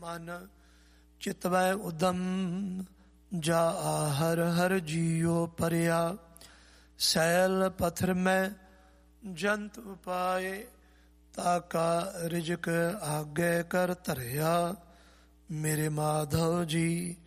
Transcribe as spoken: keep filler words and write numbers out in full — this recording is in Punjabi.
ਮਨ ਚਿਤਵੈ ਉਦਮ, ਜਾ ਹਰ ਹਰ ਜੀਉ ਪਰਿਆ। ਸੈਲ ਪਥਰ ਮੈਂ ਜੰਤ ਉਪਾਏ, ਤਾਕਾ ਰਿਜਕ ਆਗੇ ਕਰ ਧਰਿਆ। ਮੇਰੇ ਮਾਧਵ ਜੀ